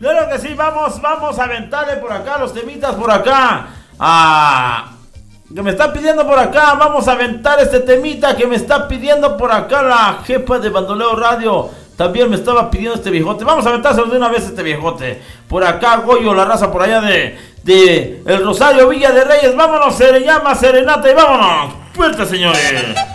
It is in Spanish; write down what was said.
Claro que sí, vamos a aventarle por acá los temitas por acá. Que me está pidiendo por acá, vamos a aventar este temita que me está pidiendo por acá la jefa de Bandoleo Radio. También me estaba pidiendo este viejote. Vamos a aventárselo de una vez este viejote. Por acá, Goyo, la raza por allá de El Rosario, Villa de Reyes. Vámonos, se le llama Serenata y vámonos. Fuerte, señores.